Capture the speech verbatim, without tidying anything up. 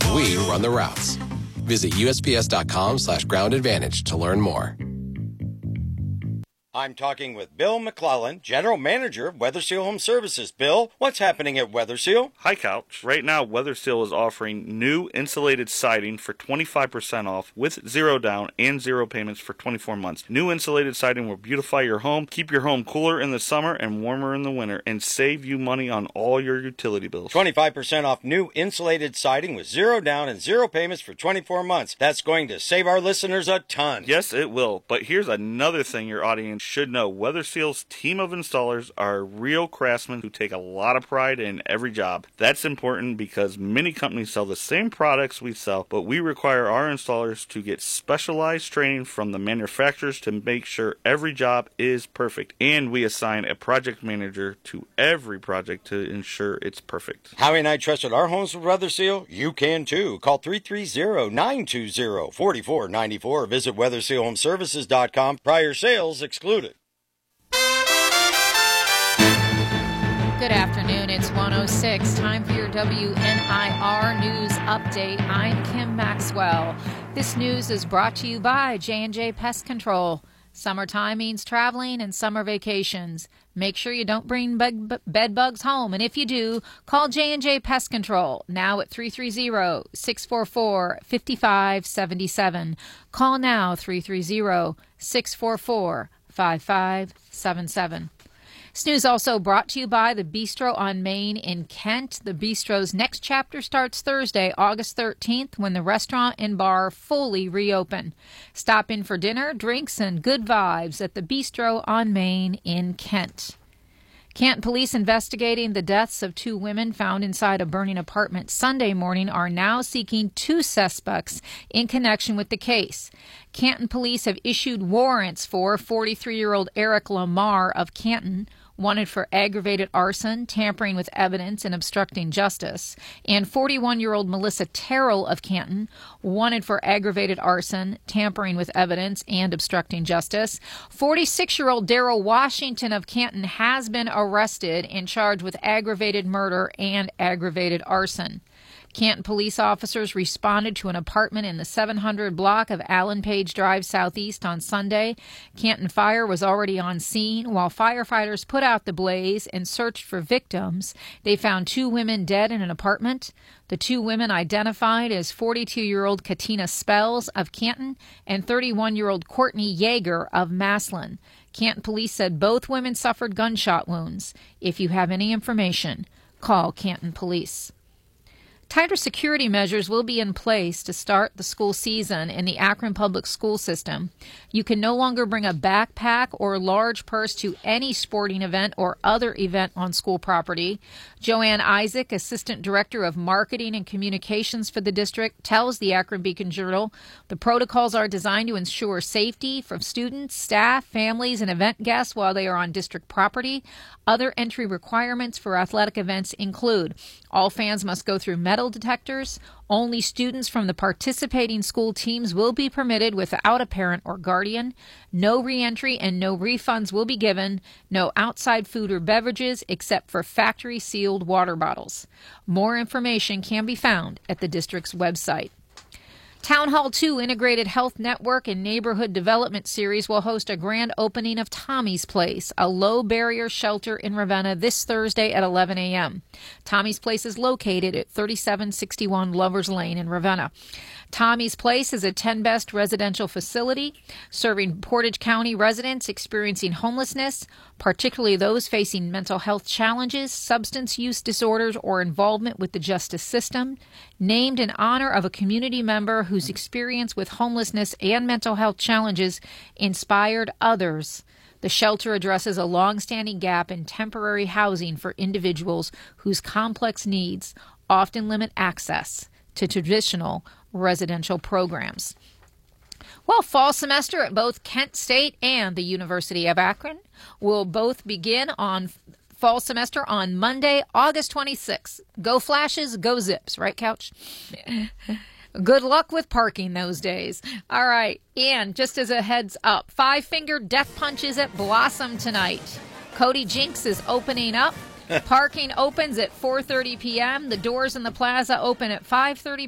we run the routes. Visit usps.com slash ground advantage to learn more. I'm talking with Bill McClellan, General Manager of Weather Seal Home Services. Bill, what's happening at Weather Seal? Hi, Couch. Right now, Weather Seal is offering new insulated siding for twenty-five percent off with zero down and zero payments for twenty-four months. New insulated siding will beautify your home, keep your home cooler in the summer and warmer in the winter, and save you money on all your utility bills. twenty-five percent off new insulated siding with zero down and zero payments for twenty-four months. That's going to save our listeners a ton. Yes, it will. But here's another thing your audience should know. Weather Seal's team of installers are real craftsmen who take a lot of pride in every job. That's important because many companies sell the same products we sell, but we require our installers to get specialized training from the manufacturers to make sure every job is perfect. And we assign a project manager to every project to ensure it's perfect. Howie and I trusted our homes with Weather Seal. You can too. Call three three zero, nine two zero, four four nine four. Visit weather seal home services dot com. Prior sales excluded. Good afternoon. It's one oh six. Time for your W N I R News Update. I'm Kim Maxwell. This news is brought to you by J and J Pest Control. Summertime means traveling and summer vacations. Make sure you don't bring bug, bed bugs home, and if you do, call J and J Pest Control now at three three zero, six four four, five five seven seven. Call now three three zero, six four four, five five seven seven. This news also brought to you by the Bistro on Main in Kent. The Bistro's next chapter starts Thursday, August thirteenth, when the restaurant and bar fully reopen. Stop in for dinner, drinks, and good vibes at the Bistro on Main in Kent. Canton police investigating the deaths of two women found inside a burning apartment Sunday morning are now seeking two suspects in connection with the case. Canton police have issued warrants for forty-three-year-old Eric Lamar of Canton, wanted for aggravated arson, tampering with evidence, and obstructing justice, and forty-one-year-old Melissa Terrell of Canton, wanted for aggravated arson, tampering with evidence, and obstructing justice. forty-six-year-old Daryl Washington of Canton has been arrested and charged with aggravated murder and aggravated arson. Canton police officers responded to an apartment in the seven hundred block of Allen Page Drive Southeast on Sunday. Canton Fire was already on scene. While firefighters put out the blaze and searched for victims, they found two women dead in an apartment. The two women identified as forty-two-year-old Katina Spells of Canton and thirty-one-year-old Courtney Yeager of Maslin. Canton police said both women suffered gunshot wounds. If you have any information, call Canton Police. Tighter security measures will be in place to start the school season in the Akron Public School System. You can no longer bring a backpack or large purse to any sporting event or other event on school property. Joanne Isaac, Assistant Director of Marketing and Communications for the district, tells the Akron Beacon Journal the protocols are designed to ensure safety for students, staff, families, and event guests while they are on district property. Other entry requirements for athletic events include all fans must go through metal detectors. Only students from the participating school teams will be permitted without a parent or guardian. No reentry and no refunds will be given. No outside food or beverages except for factory-sealed water bottles. More information can be found at the district's website. Town Hall two Integrated Health Network and Neighborhood Development Series will host a grand opening of Tommy's Place, a low-barrier shelter in Ravenna this Thursday at eleven a.m. Tommy's Place is located at thirty-seven sixty-one Lovers Lane in Ravenna. Tommy's Place is a ten best residential facility serving Portage County residents experiencing homelessness, particularly those facing mental health challenges, substance use disorders, or involvement with the justice system. Named in honor of a community member whose experience with homelessness and mental health challenges inspired others. The shelter addresses a long-standing gap in temporary housing for individuals whose complex needs often limit access to traditional residential programs. Well, fall semester at both Kent State and the University of Akron will both begin on fall semester on Monday, August twenty-sixth. Go Flashes, go Zips, right, Couch? Good luck with parking those days. All right, and just as a heads up, Five Finger Death Punches at Blossom tonight. Cody Jinks is opening up. Parking opens at four thirty p.m. The doors in the plaza open at five thirty